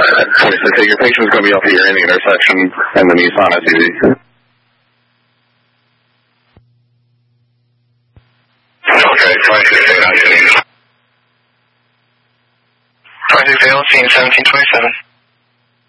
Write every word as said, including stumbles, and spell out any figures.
Okay, your patient's going to be up here in the intersection and the Nissan S U V. Okay, twenty-six eight, twenty-six eight, seventeen twenty-seven.